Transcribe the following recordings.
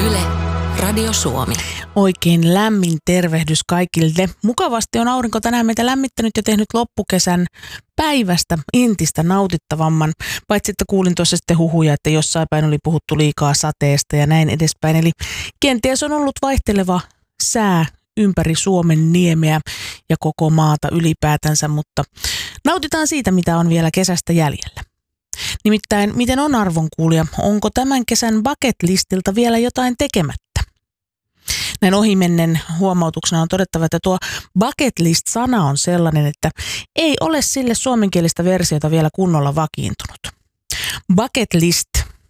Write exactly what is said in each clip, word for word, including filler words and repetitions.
Yle, Radio Suomi. Oikein lämmin tervehdys kaikille. Mukavasti on aurinko tänään meitä lämmittänyt ja tehnyt loppukesän päivästä entistä nautittavamman. Paitsi että kuulin tuossa sitten huhuja, että jossain päin oli puhuttu liikaa sateesta ja näin edespäin. Eli kenties on ollut vaihteleva sää ympäri Suomen niemeä ja koko maata ylipäätänsä, mutta nautitaan siitä, mitä on vielä kesästä jäljellä. Nimittäin, miten on arvonkuulija, onko tämän kesän bucket listiltä vielä jotain tekemättä? Näin ohimennen huomautuksena on todettava, että tuo bucket list-sana on sellainen, että ei ole sille suomenkielistä versiota vielä kunnolla vakiintunut. Bucket list,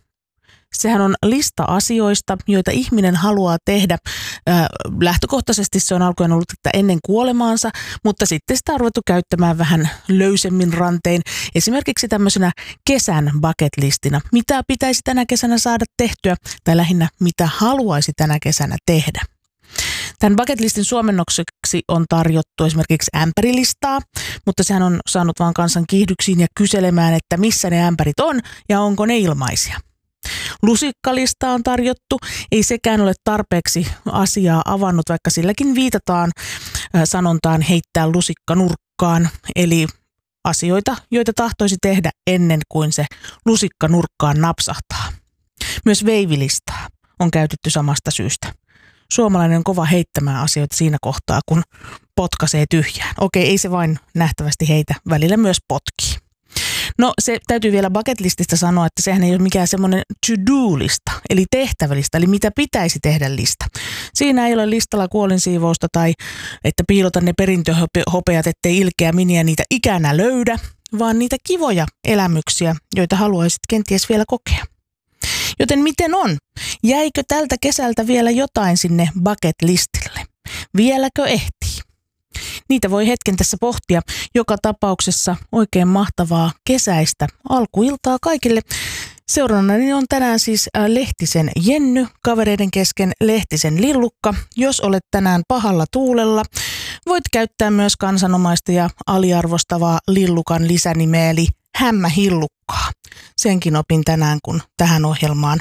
sehän on lista asioista, joita ihminen haluaa tehdä. Äh, lähtökohtaisesti se on alkuun ollut, että ennen kuolemaansa, mutta sitten sitä on ruvettu käyttämään vähän löysemmin rantein. Esimerkiksi tämmöisenä kesän bucket listina. Mitä pitäisi tänä kesänä saada tehtyä, tai lähinnä mitä haluaisi tänä kesänä tehdä. Tämän bucket listin suomennokseksi on tarjottu esimerkiksi ämpärilistaa, mutta sehän on saanut vaan kansan kiihdyksiin ja kyselemään, että missä ne ämpärit on ja onko ne ilmaisia. Lusikkalista on tarjottu, ei sekään ole tarpeeksi asiaa avannut, vaikka silläkin viitataan sanontaan heittää lusikka nurkkaan, eli asioita, joita tahtoisi tehdä ennen kuin se lusikka nurkkaan napsahtaa. Myös veivilistaa on käytetty samasta syystä. Suomalainen on kova heittämään asioita siinä kohtaa, kun potkaisee tyhjään. Okei, ei se vain nähtävästi heitä, välillä myös potkii. No se täytyy vielä bucket lististä sanoa, että sehän ei ole mikään semmoinen to-do-lista, eli tehtävälista, eli mitä pitäisi tehdä lista. Siinä ei ole listalla kuolinsiivousta tai että piilota ne perintöhopeat, ettei ilkeä miniä niitä ikänä löydä, vaan niitä kivoja elämyksiä, joita haluaisit kenties vielä kokea. Joten miten on? Jäikö tältä kesältä vielä jotain sinne bucket listille? Vieläkö ehtii? Niitä voi hetken tässä pohtia. Joka tapauksessa oikein mahtavaa kesäistä alkuiltaa kaikille. Seurannani on tänään siis Lehtisen Jenny, kavereiden kesken Lehtisen Lillukka. Jos olet tänään pahalla tuulella, voit käyttää myös kansanomaista ja aliarvostavaa Lillukan lisänimeä eli Hämmähillukkaa. Senkin opin tänään, kun tähän ohjelmaan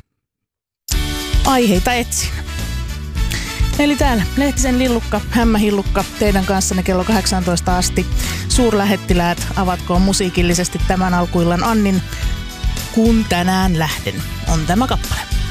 aiheita etsin. Eli täällä Lehtisen Lillukka, Hämmähillukka, teidän kanssanne kello kahdeksantoista asti. Suurlähettiläät avatkoon musiikillisesti tämän alkuillan Annin Kun tänään lähden on tämä kappale.